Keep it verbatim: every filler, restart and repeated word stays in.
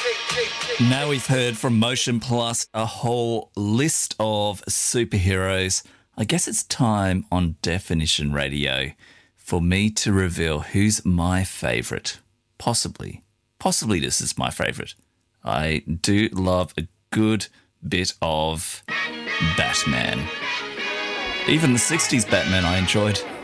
Now we've heard from Motion Plus a whole list of superheroes. I guess it's time on Definition Radio for me to reveal who's my favourite. Possibly. Possibly this is my favourite. I do love a good bit of Batman. Even the sixties Batman I enjoyed.